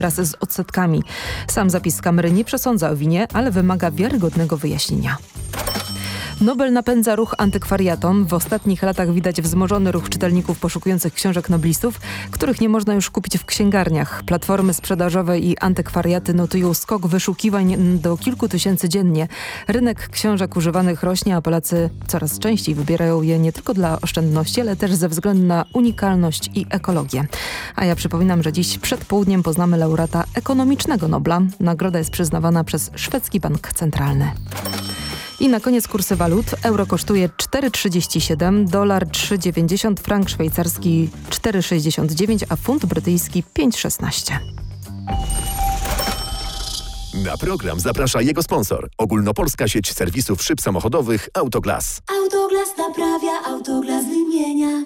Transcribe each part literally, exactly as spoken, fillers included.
wraz z odsetkami. Sam zapis z kamery nie przesądza o winie, ale wymaga wiarygodnego wyjaśnienia. Nobel napędza ruch antykwariatom. W ostatnich latach widać wzmożony ruch czytelników poszukujących książek noblistów, których nie można już kupić w księgarniach. Platformy sprzedażowe i antykwariaty notują skok wyszukiwań do kilku tysięcy dziennie. Rynek książek używanych rośnie, a Polacy coraz częściej wybierają je nie tylko dla oszczędności, ale też ze względu na unikalność i ekologię. A ja przypominam, że dziś przed południem poznamy laureata ekonomicznego Nobla. Nagroda jest przyznawana przez szwedzki bank centralny. I na koniec kursy walut. Euro kosztuje cztery trzydzieści siedem, dolar trzy dziewięćdziesiąt, frank szwajcarski cztery sześćdziesiąt dziewięć, a funt brytyjski pięć szesnaście. Na program zaprasza jego sponsor. Ogólnopolska sieć serwisów szyb samochodowych Autoglas. Autoglas naprawia, Autoglas wymienia.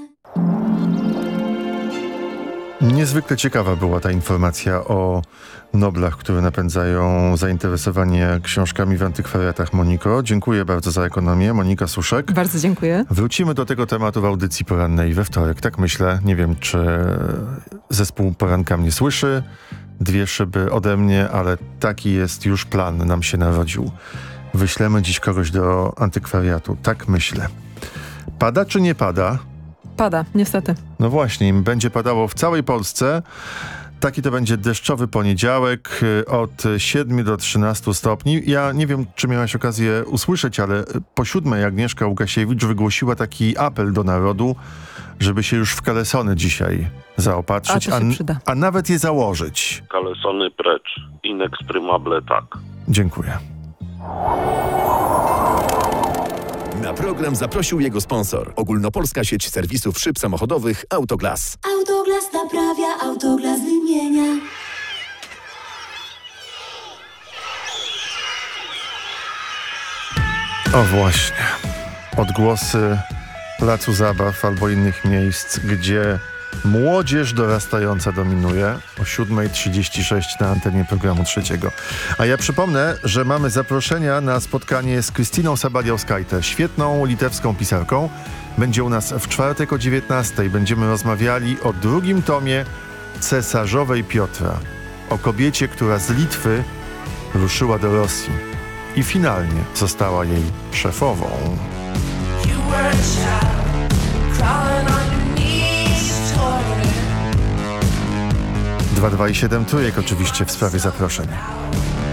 Niezwykle ciekawa była ta informacja o Noblach, które napędzają zainteresowanie książkami w antykwariatach. Moniko, dziękuję bardzo za ekonomię. Monika Suszek. Bardzo dziękuję. Wrócimy do tego tematu w audycji porannej we wtorek. Tak myślę. Nie wiem, czy zespół Poranka mnie słyszy. Dwie szyby ode mnie, ale taki jest już plan, nam się narodził. Wyślemy dziś kogoś do antykwariatu. Tak myślę. Pada czy nie pada? Pada, niestety. No właśnie, im będzie padało w całej Polsce. Taki to będzie deszczowy poniedziałek od siedmiu do trzynastu stopni. Ja nie wiem, czy miałaś okazję usłyszeć, ale po siódmej Agnieszka Łukasiewicz wygłosiła taki apel do narodu, żeby się już w kalesony dzisiaj zaopatrzyć, a, a, a nawet je założyć. Kalesony precz, inexprymable tak. Dziękuję. Na program zaprosił jego sponsor. Ogólnopolska sieć serwisów szyb samochodowych Autoglas. Autoglas naprawia, Autoglas wymienia. O właśnie. Odgłosy placu zabaw albo innych miejsc, gdzie młodzież dorastająca dominuje o siódma trzydzieści sześć na antenie programu trzeciego. A ja przypomnę, że mamy zaproszenia na spotkanie z Krystyną Sabaliauskaitę, świetną litewską pisarką. Będzie u nas w czwartek o dziewiętnastej. Będziemy rozmawiali o drugim tomie Cesarzowej Piotra. O kobiecie, która z Litwy ruszyła do Rosji i finalnie została jej szefową. dwa dwa i siedem trójek oczywiście w sprawie zaproszenia.